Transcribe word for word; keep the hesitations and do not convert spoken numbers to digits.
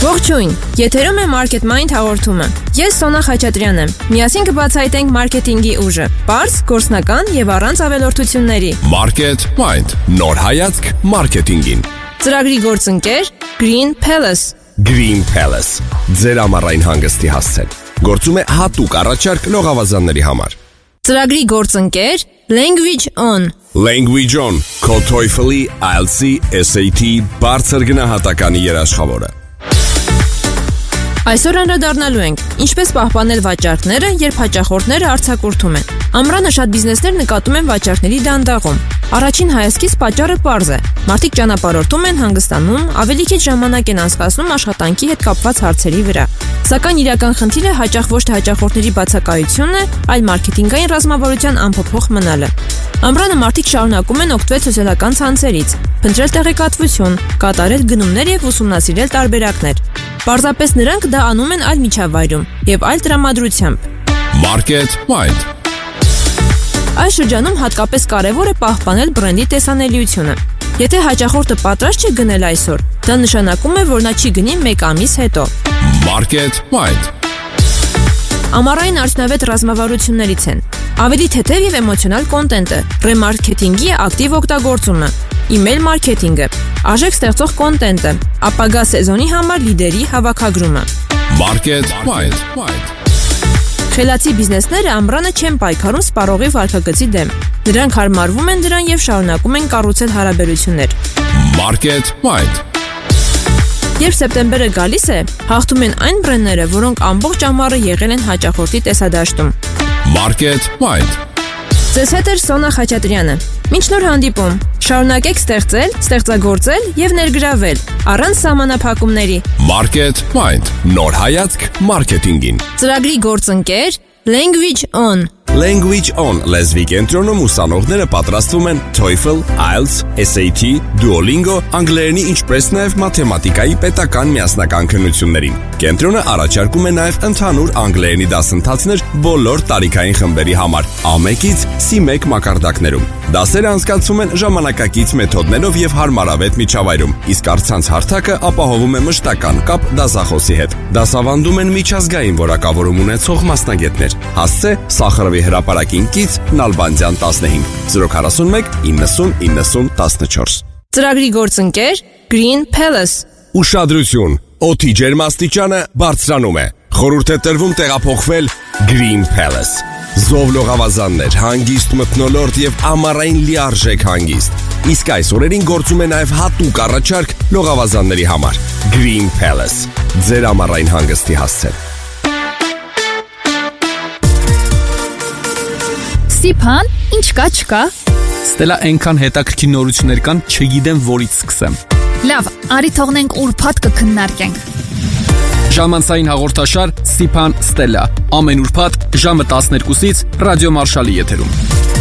Ողջույն, եթերում է Market Mind հաղորդումը։ Ես Սոնա Խաչատրյանն եմ։ Միասին կբացահայտենք մարքեթինգի ուժը, պարզ, գործնական եւ առանց ավելորդությունների։ Market Mind, նոր հայացք մարքեթինգին։ Ծրագրի գործընկեր Green Palace։ Green Palace, ձեր ամառային հանգստի հասցեն։ Գործում է հատուկ առաջարկ լողավազանների համար։ Ծրագրի գործընկեր Language On։ Language On, քո TOEFL-ի, I E L T S-ի, S A T բարձր գնահատականի երաշխավորը։ Այսօր անդրադառնալու ենք, ինչպես պահպանել վաճառքները, երբ հաճախորդները արձակուրդում են։ Ամռանը շատ բիզնեսներ նկատում են վաճառքների դանդաղում։ Առաջին հայացքից պատճառը պարզ է։ Մարդիկ ճանապարհորդում են, հանգստանում, ավելի քիչ ժամանակ են անցկացնում աշխատանքի հետ կապված հարցերի վրա։ Սակայն իրական խնդիրը հաճախ ոչ թե հաճախորդների բացակայությունն է, այլ մարքեթինգային ռազմավարության անփոփոխ մնալը։ Ամռանը մարդիկ շարունակում են օգտվել սոցիալական ցանցերից, փնտրել տեղեկատվություն, կատարել գնումներ եւ ուսումնասիրել տարբերակներ։ Պարզապես նրանք դա անում են այլ միջավայրում եւ այլ տրամադրությամբ։ Market Mind։ Այս շրջանում հատկապես կարևոր է պահպանել բրենդի տեսանելիությունը։ Եթե հաճախորդը պատրաստ չէ գնել այսօր, դա նշանակում է, որ նա չի գնի մեկ ամիս հետո։ Market Mind։ Ամառային արդյունավետ ռազմավարություններից են ավելի թեթև եւ էմոցիոնալ կոնտենտը, ռեմարքեթինգի ակտիվ օգտագործումը, email մարքեթինգը, արժեք ստեղծող կոնտենտը, ապագա սեզոնի համար լիդերի հավաքագրումը։ Market Mind։ Խելացի բիզնեսները ամռանը չեն պայքարում սպառողի վարքագծի դեմ։ Նրանք հարմարվում են դրան եւ շարունակում են կառուցել հարաբերություններ։ Market Mind։ Երբ սեպտեմբերը գալիս է, հաղթում են այն բրենդները, որոնք ամբողջ ամառը եղել են հաճախորդի տեսադաշտում։ Market Mind։ Ձեզ հետ է Սոնա Խաչատրյանը։ Մինչ նոր հանդիպում, շարունակեք ստեղծել, ստեղծագործել եւ ներգրավել առանց սահմանափակումների։ Market Mind, նոր հայացք մարքեթինգին։ Ծրագրի գործընկեր Language On։ Language On լեզվի կենտրոնում ուսանողները պատրաստվում են TOEFL, I E L T S, S A T, Duolingo, անգլերենի ինչպես նաև մաթեմատիկայի պետական միասնական քննություններին։ Կենտրոնը առաջարկում է նաև ընդհանուր անգլերենի դասընթացներ բոլոր տարիքային խմբերի համար, A one-ից C one մակարդակներում։ Դասերը անցկացվում են ժամանակակից մեթոդներով եւ հարմարավետ միջավայրում, իսկ առցանց հարթակը ապահովում է մշտական կապ դասախոսի հետ։ Դասավանդում են միջազգային որակավորում ունեցող մասնագետներ։ Հասցե Սախարովի հրապարակին կից Նալբանդյան տասնհինգ zero four one ninety ninety fourteen։ Ծրագրի գործընկեր Green Palace։ Ուշադրություն, օդի ջերմաստիճանը բարձրանում է։ Խորհուրդ է տրվում տեղափոխվել Green Palace։ Զով լողավազաններ, հանգիստ մթնոլորտ եւ ամառային լիարժեք հանգիստ։ Իսկ այս օրերին գործում է նաեւ հատուկ առաջարկ լողավազանների համար։ Green Palace, ձեր ամառային հանգստի հասցեն։ Սիփան, ինչ կա չկա։ Ստելա այնքան հետաքրքիր նորություններ կան, չգիտեմ որից սկսեմ։ Լավ, արի թողնենք ուրբաթ կքննարկենք։ Ժամանցային հաղորդաշար Սիփան Ստելա, ամեն ուրբաթ ժամը տասներկուսից ռադիո Մարշալի եթերում։